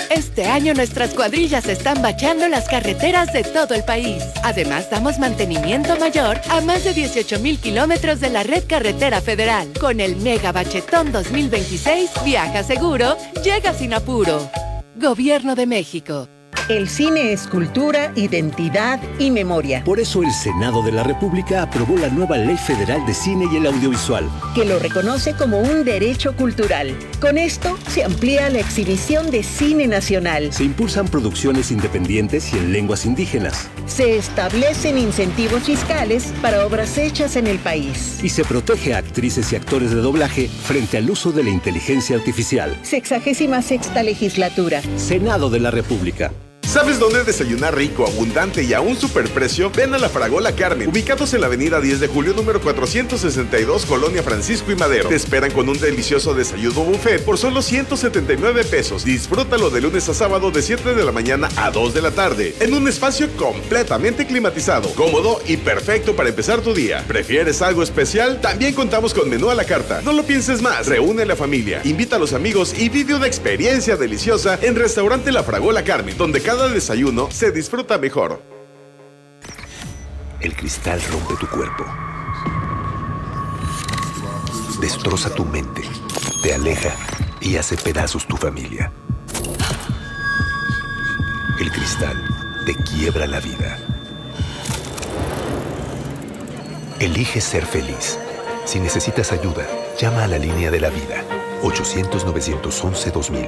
Este año nuestras cuadrillas están bacheando las carreteras de todo el país. Además, damos mantenimiento mayor a más de 18,000 kilómetros de la red carretera federal. Con el Mega Bachetón 2026, viaja seguro, llega sin apuro. Gobierno de México. El cine es cultura, identidad y memoria. Por eso el Senado de la República aprobó la nueva Ley Federal de Cine y el Audiovisual, que lo reconoce como un derecho cultural. Con esto se amplía la exhibición de cine nacional. Se impulsan producciones independientes y en lenguas indígenas. Se establecen incentivos fiscales para obras hechas en el país. Y se protege a actrices y actores de doblaje frente al uso de la inteligencia artificial. 66ª legislatura. Senado de la República. ¿Sabes dónde desayunar rico, abundante y a un superprecio? Ven a la Fragola Carmen, ubicados en la avenida 10 de julio, número 462, Colonia Francisco y Madero. Te esperan con un delicioso desayuno buffet por solo 179 pesos. Disfrútalo de lunes a sábado de 7 de la mañana a 2 de la tarde, en un espacio completamente climatizado, cómodo y perfecto para empezar tu día. ¿Prefieres algo especial? También contamos con menú a la carta. No lo pienses más, reúne a la familia, invita a los amigos y vive una experiencia deliciosa en Restaurante La Fragola Carmen, donde cada desayuno se disfruta mejor. El cristal rompe tu cuerpo, destroza tu mente, te aleja y hace pedazos tu familia. El cristal te quiebra la vida. Elige ser feliz. Si necesitas ayuda, llama a la línea de la vida. 800-911-2000.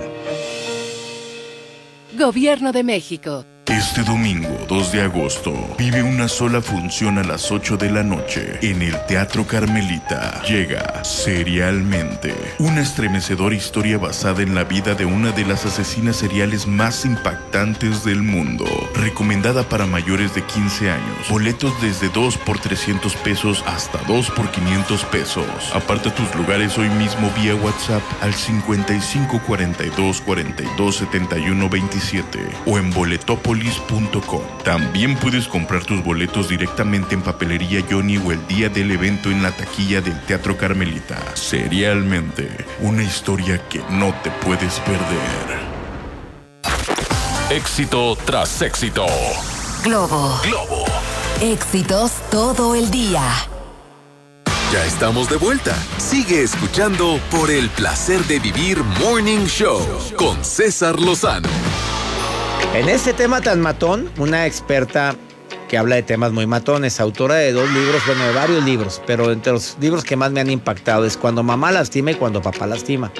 Gobierno de México. Este domingo, 2 de agosto, vive una sola función a las 8 de la noche en el Teatro Carmelita. Llega Serialmente, una estremecedora historia basada en la vida de una de las asesinas seriales más impactantes del mundo. Recomendada para mayores de 15 años. Boletos desde 2 por 300 pesos hasta 2 por 500 pesos. Aparta tus lugares hoy mismo vía WhatsApp al 55 42 42 71 27 o en Boletopolis.com. También puedes comprar tus boletos directamente en Papelería Johnny o el día del evento en la taquilla del Teatro Carmelita. Serialmente, una historia que no te puedes perder. Éxito tras éxito. Globo. Éxitos todo el día. Ya estamos de vuelta. Sigue escuchando Por el placer de vivir Morning Show con César Lozano. En este tema tan matón, una experta que habla de temas muy matones, autora de 2 libros, bueno, de varios libros, pero entre los libros que más me han impactado es Cuando mamá lastima y Cuando papá lastima.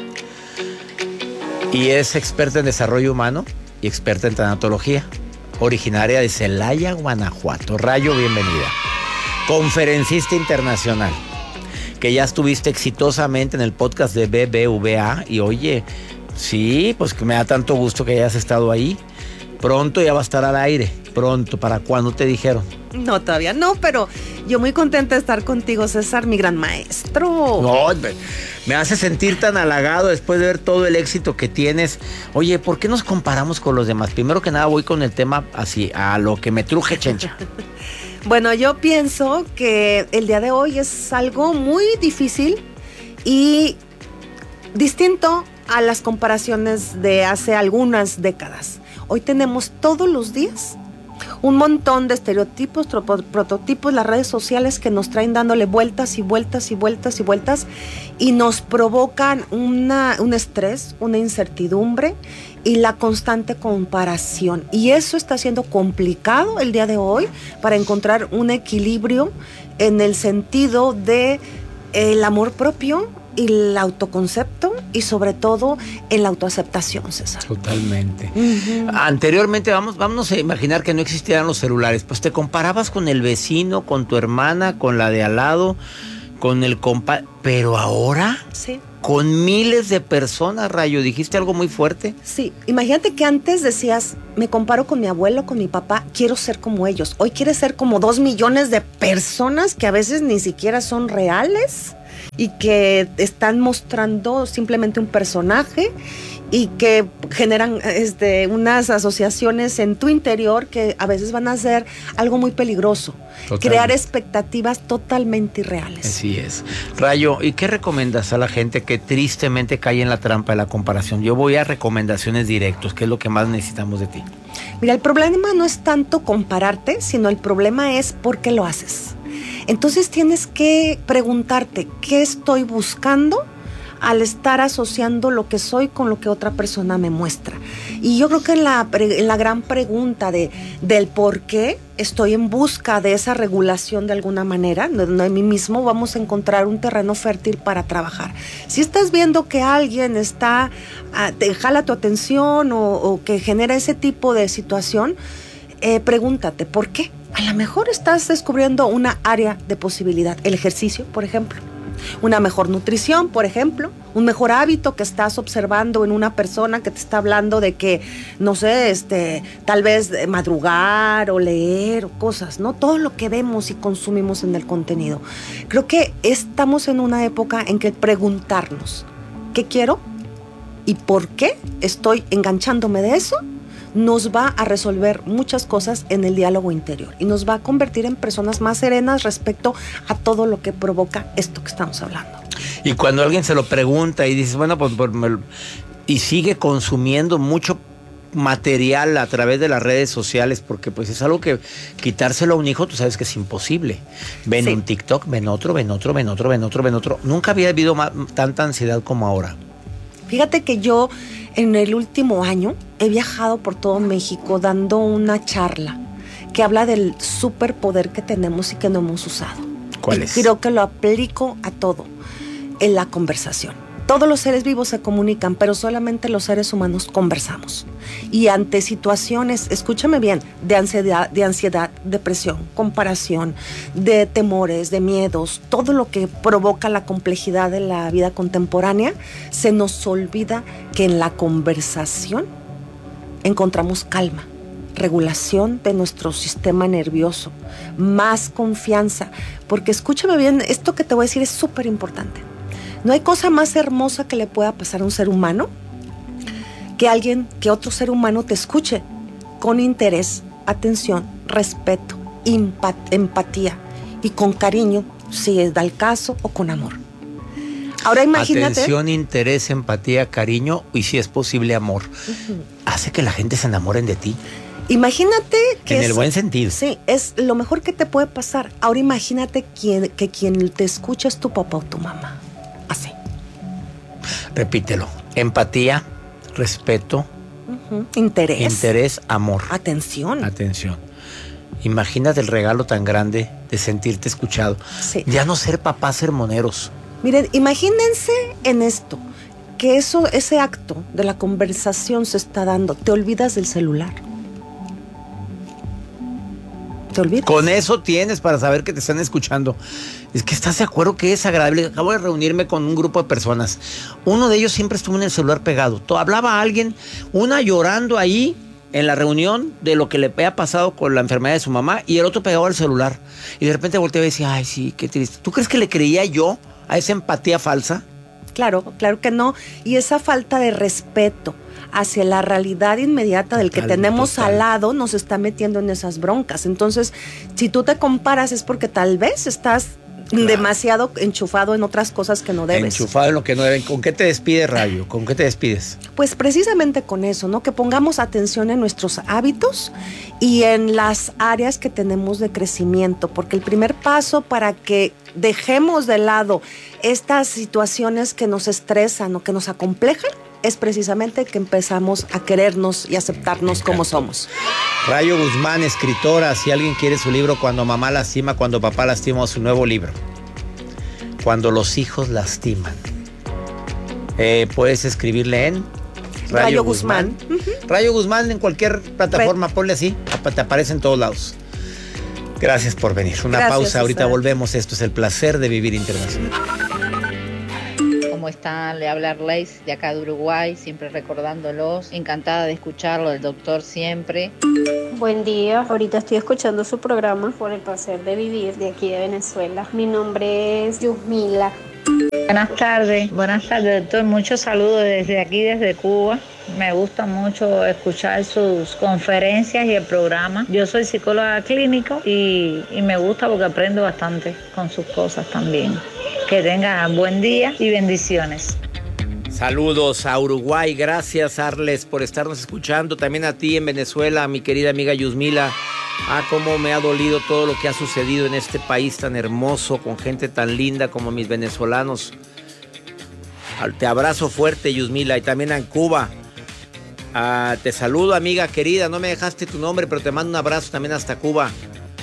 Y es experta en desarrollo humano y experta en tanatología, originaria de Celaya, Guanajuato. Rayo, bienvenida. Conferencista internacional, que ya estuviste exitosamente en el podcast de BBVA y oye, sí, pues que me da tanto gusto que hayas estado ahí. Pronto ya va a estar al aire. Pronto, ¿para cuándo te dijeron? No, todavía no, pero yo muy contenta de estar contigo, César, mi gran maestro. No, me hace sentir tan halagado después de ver todo el éxito que tienes. Oye, ¿por qué nos comparamos con los demás? Primero que nada voy con el tema así, a lo que me truje, chencha. Bueno, yo pienso que el día de hoy es algo muy difícil y distinto a las comparaciones de hace algunas décadas. Hoy tenemos todos los días un montón de estereotipos, prototipos, las redes sociales que nos traen dándole vueltas y vueltas y vueltas y vueltas y nos provocan un estrés, una incertidumbre y la constante comparación. Y eso está siendo complicado el día de hoy para encontrar un equilibrio en el sentido de el amor propio y el autoconcepto y sobre todo en la autoaceptación, César. Totalmente. Anteriormente, vamos a imaginar que no existieran los celulares, pues te comparabas con el vecino, con tu hermana, con la de al lado, con el compa, pero ahora sí, con miles de personas, Rayo, dijiste algo muy fuerte. Sí, imagínate que antes decías, me comparo con mi abuelo, con mi papá, quiero ser como ellos. Hoy quieres ser como 2 millones de personas que a veces ni siquiera son reales y que están mostrando simplemente un personaje y que generan unas asociaciones en tu interior que a veces van a ser algo muy peligroso. Totalmente. Crear expectativas totalmente irreales. Así es. Rayo, ¿y qué recomiendas a la gente que tristemente cae en la trampa de la comparación? Yo voy a recomendaciones directas, ¿qué es lo que más necesitamos de ti? Mira, el problema no es tanto compararte, sino el problema es por qué lo haces. Entonces tienes que preguntarte, ¿qué estoy buscando al estar asociando lo que soy con lo que otra persona me muestra? Y yo creo que en la gran pregunta del por qué estoy en busca de esa regulación de alguna manera, de mí mismo, vamos a encontrar un terreno fértil para trabajar. Si estás viendo que alguien te jala tu atención o que genera ese tipo de situación, pregúntate, ¿por qué? A lo mejor estás descubriendo una área de posibilidad. El ejercicio, por ejemplo. Una mejor nutrición, por ejemplo, un mejor hábito que estás observando en una persona que te está hablando de que, no sé, tal vez madrugar o leer o cosas, ¿no? Todo lo que vemos y consumimos en el contenido. Creo que estamos en una época en que preguntarnos ¿qué quiero? ¿Y por qué estoy enganchándome de eso? Nos va a resolver muchas cosas en el diálogo interior y nos va a convertir en personas más serenas respecto a todo lo que provoca esto que estamos hablando. Y cuando alguien se lo pregunta y dices, bueno, pues y sigue consumiendo mucho material a través de las redes sociales, porque pues es algo que quitárselo a un hijo, tú sabes que es imposible. Ven un TikTok, ven otro. Nunca había habido tanta ansiedad como ahora. Fíjate que yo en el último año he viajado por todo México dando una charla que habla del superpoder que tenemos y que no hemos usado. ¿Cuál es? Creo que lo aplico a todo, en la conversación. Todos los seres vivos se comunican, pero solamente los seres humanos conversamos. Y ante situaciones, escúchame bien, de ansiedad, depresión, comparación, de temores, de miedos, todo lo que provoca la complejidad de la vida contemporánea, se nos olvida que en la conversación encontramos calma, regulación de nuestro sistema nervioso, más confianza. Porque escúchame bien, esto que te voy a decir es súper importante. No hay cosa más hermosa que le pueda pasar a un ser humano que otro ser humano te escuche con interés, atención, respeto, empatía y con cariño, si da el caso, o con amor. Ahora imagínate. Atención, interés, empatía, cariño y si es posible amor. Hace que la gente se enamoren de ti. Imagínate que en el buen sentido. Sí, es lo mejor que te puede pasar. Ahora imagínate que quien te escucha es tu papá o tu mamá. Así. Repítelo. Empatía, respeto, interés, amor. Atención. Imagínate el regalo tan grande de sentirte escuchado. Sí. Ya no ser papás sermoneros. Miren, imagínense en esto, que ese acto de la conversación se está dando. Te olvidas del celular. ¿Te olvidas? Con eso tienes para saber que te están escuchando. Es que estás de acuerdo que es agradable. Acabo de reunirme con un grupo de personas. Uno de ellos siempre estuvo en el celular pegado. Hablaba a alguien, una llorando ahí en la reunión de lo que le había pasado con la enfermedad de su mamá y el otro pegado al celular. Y de repente volteaba y decía, ay, sí, qué triste. ¿Tú crees que le creía yo a esa empatía falsa? Claro que no. Y esa falta de respeto hacia la realidad inmediata del que tenemos al lado nos está metiendo en esas broncas. Entonces, si tú te comparas es porque tal vez estás demasiado enchufado en otras cosas que no debes. Enchufado en lo que no deben. ¿Con qué te despides, Rayo? ¿Con qué te despides? Pues precisamente con eso, ¿no? Que pongamos atención en nuestros hábitos y en las áreas que tenemos de crecimiento, porque el primer paso para que dejemos de lado estas situaciones que nos estresan o que nos acomplejan es precisamente que empezamos a querernos y aceptarnos como somos. Rayo Guzmán, escritora, si alguien quiere su libro Cuando mamá lastima, cuando papá lastima, su nuevo libro, Cuando los hijos lastiman. Puedes escribirle en Rayo Guzmán. Rayo Guzmán en cualquier plataforma, ponle así, te aparece en todos lados. Gracias por venir. Una pausa, ahorita volvemos. Esto es El Placer de Vivir Internacional. ¿Cómo están? Le habla Arleis de acá de Uruguay, siempre recordándolos. Encantada de escucharlo, del doctor siempre. Buen día, ahorita estoy escuchando su programa por El Placer de Vivir de aquí de Venezuela. Mi nombre es Yusmila. Buenas tardes, doctor. Muchos saludos desde aquí, desde Cuba. Me gusta mucho escuchar sus conferencias y el programa. Yo soy psicóloga clínico y me gusta porque aprendo bastante con sus cosas también. Que tengan buen día y bendiciones. Saludos a Uruguay. Gracias, Arles, por estarnos escuchando. También a ti en Venezuela, mi querida amiga Yusmila. Cómo me ha dolido todo lo que ha sucedido en este país tan hermoso, con gente tan linda como mis venezolanos. Te abrazo fuerte, Yusmila. Y también en Cuba. Te saludo, amiga querida. No me dejaste tu nombre, pero te mando un abrazo también hasta Cuba.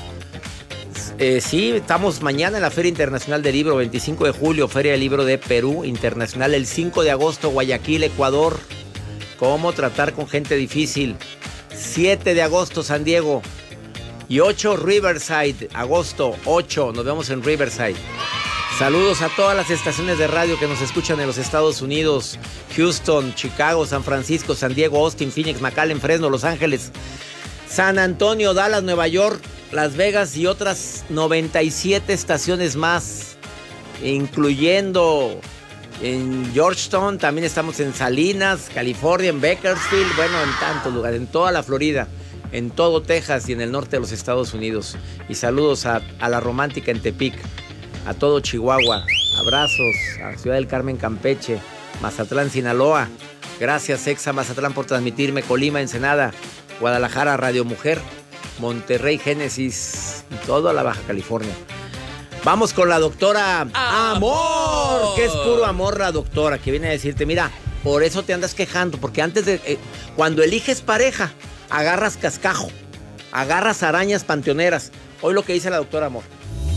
Sí, estamos mañana en la Feria Internacional del Libro, 25 de julio, Feria del Libro de Perú Internacional. El 5 de agosto, Guayaquil, Ecuador. Cómo tratar con gente difícil. 7 de agosto, San Diego. Y 8, Riverside, agosto 8. Nos vemos en Riverside. Saludos a todas las estaciones de radio que nos escuchan en los Estados Unidos. Houston, Chicago, San Francisco, San Diego, Austin, Phoenix, McAllen, Fresno, Los Ángeles, San Antonio, Dallas, Nueva York, Las Vegas y otras 97 estaciones más, incluyendo en Georgetown. También estamos en Salinas, California, en Bakersfield, bueno, en tantos lugares, en toda la Florida, en todo Texas y en el norte de los Estados Unidos. Y saludos a la romántica en Tepic, a todo Chihuahua. Abrazos a Ciudad del Carmen, Campeche, Mazatlán, Sinaloa. Gracias, Exa Mazatlán, por transmitirme. Colima, Ensenada, Guadalajara, Radio Mujer, Monterrey, Génesis y toda la Baja California. Vamos con la doctora Amor, que es puro amor la doctora, que viene a decirte, mira, por eso te andas quejando, porque antes de cuando eliges pareja, agarras cascajo, agarras arañas panteoneras. Hoy lo que dice la doctora Amor.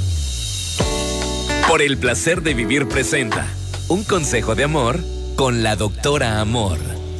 Por el placer de vivir presenta un consejo de amor con la doctora Amor.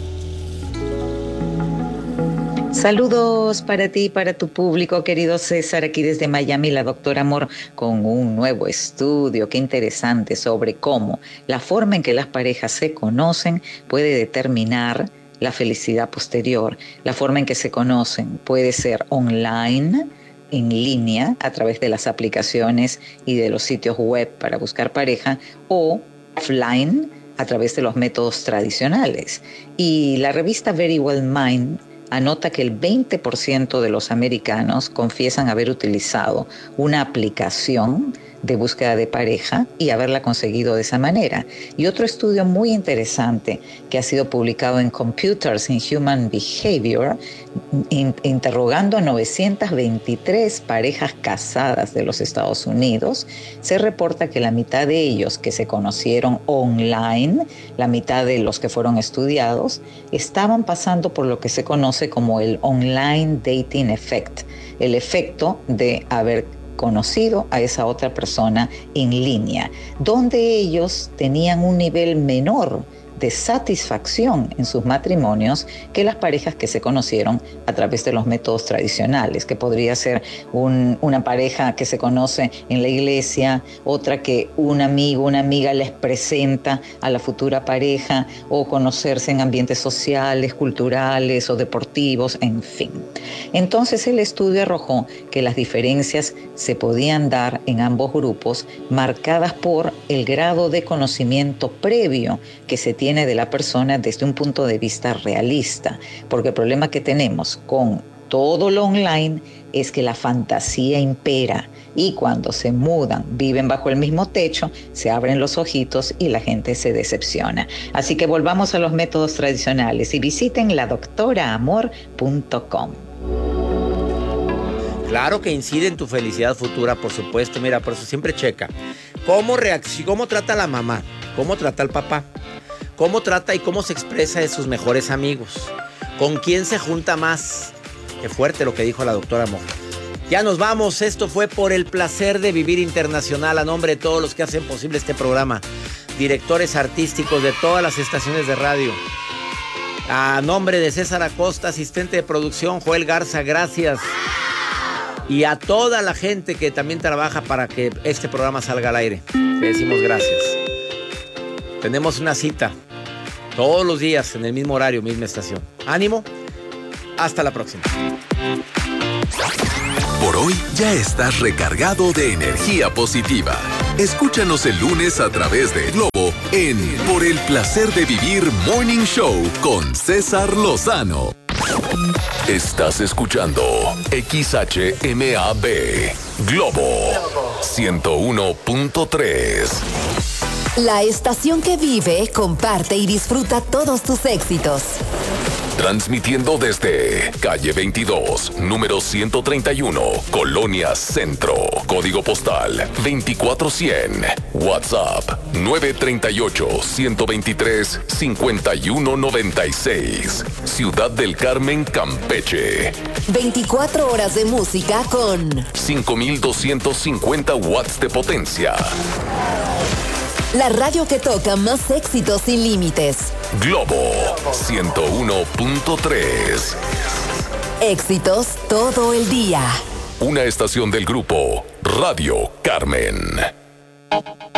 Saludos para ti y para tu público, querido César, aquí desde Miami, la doctora Amor, con un nuevo estudio, qué interesante, sobre cómo la forma en que las parejas se conocen puede determinar la felicidad posterior. La forma en que se conocen puede ser online, en línea, a través de las aplicaciones y de los sitios web para buscar pareja, o offline, a través de los métodos tradicionales. Y la revista Very Well Mind anota que el 20% de los americanos confiesan haber utilizado una aplicación de búsqueda de pareja y haberla conseguido de esa manera. Y otro estudio muy interesante que ha sido publicado en Computers in Human Behavior, interrogando a 923 parejas casadas de los Estados Unidos, se reporta que la mitad de ellos que se conocieron online, la mitad de los que fueron estudiados, estaban pasando por lo que se conoce como el online dating effect, el efecto de haber conocido a esa otra persona en línea, donde ellos tenían un nivel menor de satisfacción en sus matrimonios que las parejas que se conocieron a través de los métodos tradicionales, que podría ser una pareja que se conoce en la iglesia, otra que un amigo, una amiga les presenta a la futura pareja, o conocerse en ambientes sociales, culturales o deportivos, en fin. Entonces el estudio arrojó que las diferencias se podían dar en ambos grupos, marcadas por el grado de conocimiento previo que se tiene de la persona desde un punto de vista realista, porque el problema que tenemos con todo lo online es que la fantasía impera, y cuando se mudan, viven bajo el mismo techo, se abren los ojitos y la gente se decepciona. Así que volvamos a los métodos tradicionales y visiten ladoctoraamor.com. Claro que incide en tu felicidad futura, por supuesto. Mira, por eso siempre checa cómo trata la mamá, cómo trata el papá, cómo trata y cómo se expresa de sus mejores amigos, con quién se junta más. Qué fuerte lo que dijo la doctora Amor. Ya nos vamos. Esto fue Por el Placer de Vivir Internacional, a nombre de todos los que hacen posible este programa, directores artísticos de todas las estaciones de radio. A nombre de César Acosta, asistente de producción, Joel Garza, gracias. Y a toda la gente que también trabaja para que este programa salga al aire, le decimos gracias. Tenemos una cita todos los días en el mismo horario, misma estación. ¡Ánimo! Hasta la próxima. Por hoy ya estás recargado de energía positiva. Escúchanos el lunes a través de Globo en Por el Placer de Vivir Morning Show con César Lozano. Estás escuchando XHMAB Globo 101.3. La estación que vive, comparte y disfruta todos tus éxitos. Transmitiendo desde calle 22, número 131, Colonia Centro, código postal 24100, WhatsApp 938-123-5196, Ciudad del Carmen, Campeche. 24 horas de música con 5250 watts de potencia. La radio que toca más éxitos sin límites. Globo 101.3. Éxitos todo el día. Una estación del grupo Radio Carmen.